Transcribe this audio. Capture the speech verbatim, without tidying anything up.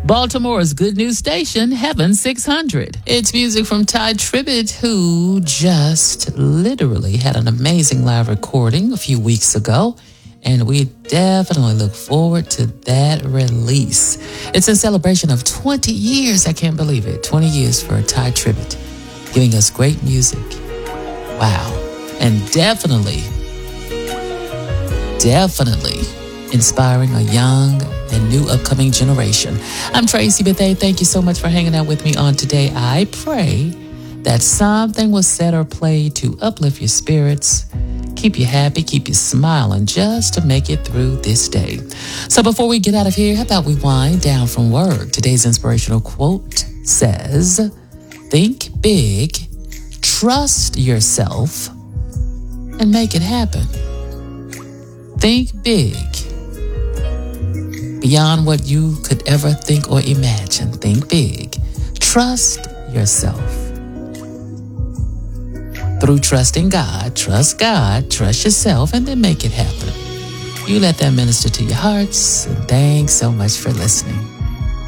Baltimore's good news station, Heaven six hundred. It's music from Ty Tribbett, who just literally had an amazing live recording a few weeks ago. And we definitely look forward to that release. It's in celebration of twenty years. I can't believe it. twenty years for Ty Tribbett, giving us great music. Wow. And definitely, definitely inspiring a young and new upcoming generation. I'm Tracy Bethea. Thank you so much for hanging out with me on today. I pray that something was said or played to uplift your spirits, keep you happy, keep you smiling, just to make it through this day. So before we get out of here, how about we wind down from work? Today's inspirational quote says, think big, trust yourself, and make it happen. Think big, beyond what you could ever think or imagine. Think big. Trust yourself. Through trusting God, trust God, trust yourself, and then make it happen. You let that minister to your hearts. And thanks so much for listening.